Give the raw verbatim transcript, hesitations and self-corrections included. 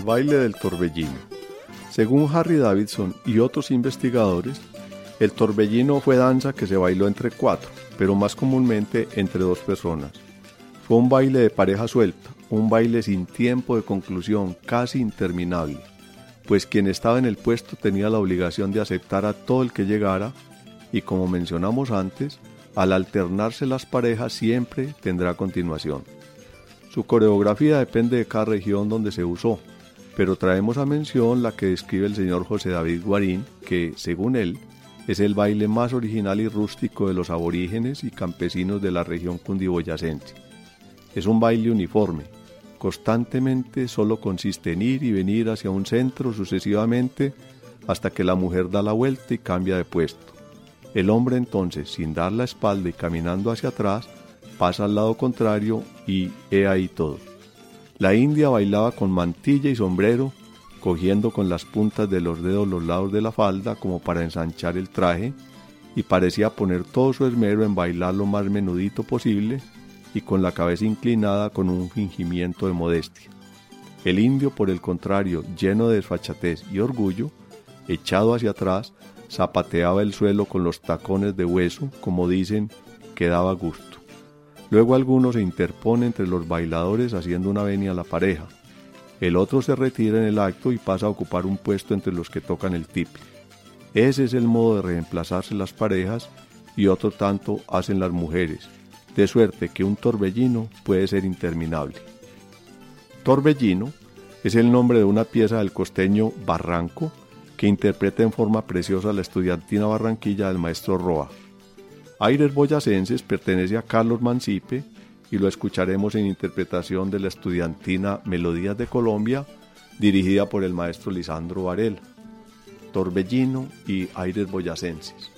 baile del torbellino. Según Harry Davidson y otros investigadores, el torbellino fue danza que se bailó entre cuatro, pero más comúnmente entre dos personas. Fue un baile de pareja suelta, un baile sin tiempo de conclusión, casi interminable, pues quien estaba en el puesto tenía la obligación de aceptar a todo el que llegara y, como mencionamos antes, al alternarse las parejas siempre tendrá continuación. Su coreografía depende de cada región donde se usó, pero traemos a mención la que describe el señor José David Guarín, que, según él, es el baile más original y rústico de los aborígenes y campesinos de la región cundiboyacense. Es un baile uniforme, constantemente solo consiste en ir y venir hacia un centro sucesivamente hasta que la mujer da la vuelta y cambia de puesto. El hombre entonces, sin dar la espalda y caminando hacia atrás, pasa al lado contrario y he ahí todo. La india bailaba con mantilla y sombrero, cogiendo con las puntas de los dedos los lados de la falda como para ensanchar el traje, y parecía poner todo su esmero en bailar lo más menudito posible y con la cabeza inclinada con un fingimiento de modestia. El indio, por el contrario, lleno de desfachatez y orgullo, echado hacia atrás, zapateaba el suelo con los tacones de hueso, como dicen, que daba gusto. Luego alguno se interpone entre los bailadores haciendo una venia a la pareja. El otro se retira en el acto y pasa a ocupar un puesto entre los que tocan el tiple. Ese es el modo de reemplazarse las parejas y otro tanto hacen las mujeres, de suerte que un torbellino puede ser interminable. Torbellino es el nombre de una pieza del costeño Barranco que interpreta en forma preciosa la estudiantina barranquilla del maestro Roa. Aires Boyacenses pertenece a Carlos Mancipe y lo escucharemos en interpretación de la estudiantina Melodías de Colombia, dirigida por el maestro Lisandro Varela. Torbellino y Aires Boyacenses.